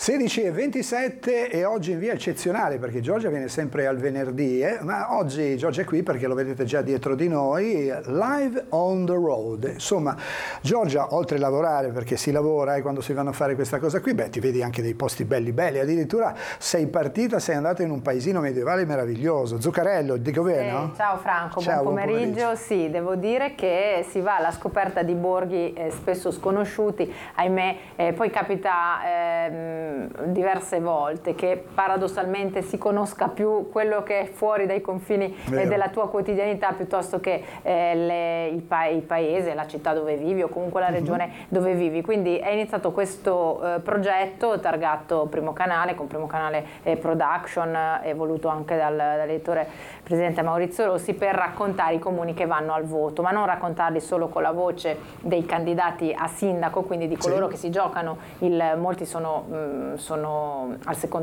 16:27 e oggi in via eccezionale perché Giorgia viene sempre al venerdì, ma oggi Giorgia è qui perché lo vedete già dietro di noi, live on the road. Insomma, Giorgia, oltre a lavorare, perché si lavora quando si vanno a fare questa cosa qui, ti vedi anche dei posti belli, addirittura sei andata in un paesino medievale meraviglioso, Zuccarello, di dov'è, no? Ciao Franco, buon pomeriggio. Sì, devo dire che si va alla scoperta di borghi spesso sconosciuti, ahimè, poi capita diverse volte che paradossalmente si conosca più quello che è fuori dai confini della tua quotidianità piuttosto che il paese, la città dove vivi o comunque la regione dove vivi. Quindi è iniziato questo progetto targato Primo Canale, con Primo Canale Production, e voluto anche dall'editore presidente Maurizio Rossi, per raccontare i comuni che vanno al voto, ma non raccontarli solo con la voce dei candidati a sindaco, quindi di coloro che si giocano, molti sono al secondo